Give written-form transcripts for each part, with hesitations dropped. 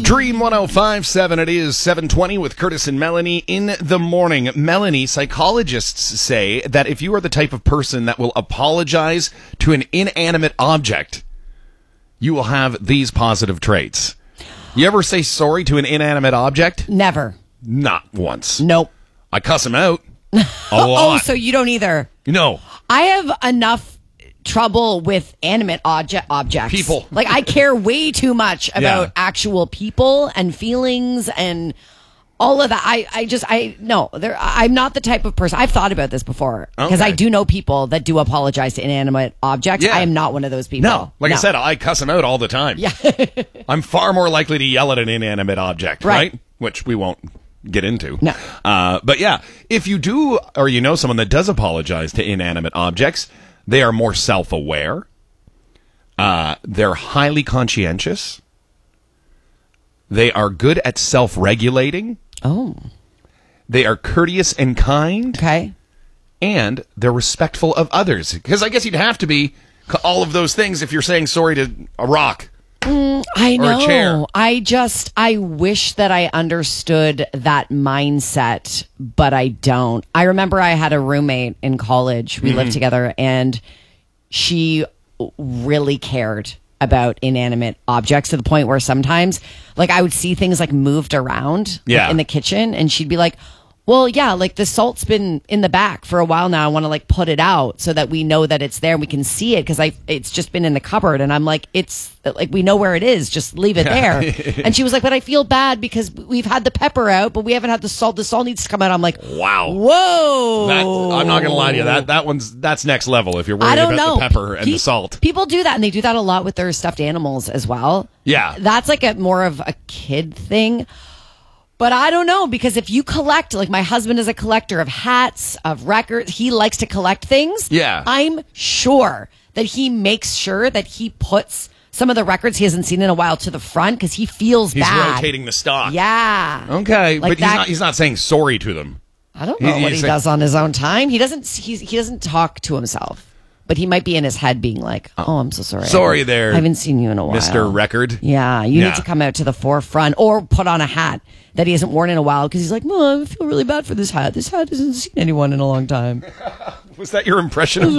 Dream 105.7, it is 7:20 with Curtis and Melanie in the morning. Melanie, psychologists say that if you are the type of person that will apologize to an inanimate object, you will have these positive traits. You ever say sorry to an inanimate object? Never. Not once. Nope. I cuss him out a Oh, lot. so you don't either. No. I have enough trouble with animate objects. People. Like, I care way too much about Yeah. actual people and feelings and all of that. I'm not the type of person. I've thought about this before because Okay. I do know people that do apologize to inanimate objects. Yeah. I am not one of those people. No. Like I said, I cuss him out all the time. Yeah. I'm far more likely to yell at an inanimate object, right? Which we won't get into. No. But yeah, if you do, or you know someone that does apologize to inanimate objects, they are more self-aware. They're highly conscientious. They are good at self-regulating. Oh. They are courteous and kind. Okay. And they're respectful of others. Because I guess you'd have to be all of those things if you're saying sorry to a rock. I Or a chair. know. I wish that I understood that mindset, but I don't. I remember I had a roommate in college. We lived together, and she really cared about inanimate objects to the point where sometimes, like, I would see things like moved around like, in the kitchen, and she'd be like, well, yeah, like the salt's been in the back for a while now. I want to like put it out so that we know that it's there and we can see it because it's just been in the cupboard. And I'm like, it's like we know where it is. Just leave it there. And she was like, but I feel bad because we've had the pepper out, but we haven't had the salt. The salt needs to come out. I'm like, Wow. whoa. I'm not going to lie to you. That's next level if you're worried I don't about know. the pepper and the salt. People do that, and they do that a lot with their stuffed animals as well. Yeah. That's like a more of a kid thing. But I don't know, because if you collect, like my husband is a collector of hats, of records, he likes to collect things. Yeah. I'm sure that he makes sure that he puts some of the records he hasn't seen in a while to the front because he feels He's bad. rotating the stock. Yeah. Okay, Like but he's not saying sorry to them. I don't know what he does on his own time. He doesn't talk to himself. But he might be in his head being like, oh, I'm so sorry. Sorry there, I haven't seen you in a while. Mr. Record. Yeah, you need to come out to the forefront or put on a hat that he hasn't worn in a while because he's like, no, I feel really bad for this hat. This hat hasn't seen anyone in a long time. Was that your impression of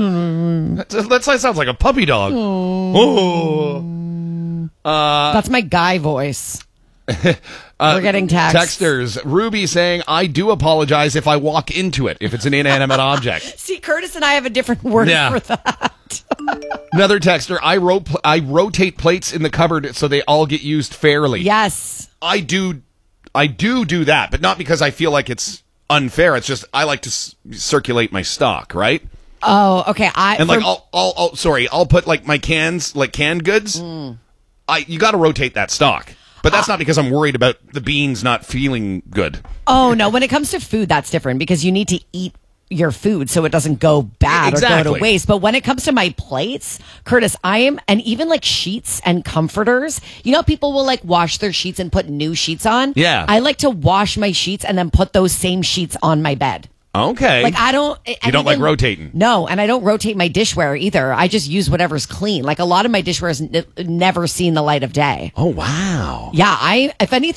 that sounds like a puppy dog. Oh. That's my guy voice. We're getting texts. Texters. Ruby saying, I do apologize if I walk into it, if it's an inanimate object. See, Curtis and I have a different word for that. Another texter, I rotate plates in the cupboard so they all get used fairly. Yes. I do that, but not because I feel like it's unfair. It's just I like to circulate my stock, right? Oh, okay. I'll put like my cans, like canned goods. You got to rotate that stock. But that's not because I'm worried about the beans not feeling good. Oh, no. When it comes to food, that's different because you need to eat your food so it doesn't go bad or go to waste. But when it comes to my plates, Curtis, and even like sheets and comforters, you know, people will like wash their sheets and put new sheets on. Yeah. I like to wash my sheets and then put those same sheets on my bed. Okay. Like I don't. You don't like rotating? No, and I don't rotate my dishware either. I just use whatever's clean. Like a lot of my dishware has never seen the light of day. Oh, wow. Yeah, if anything.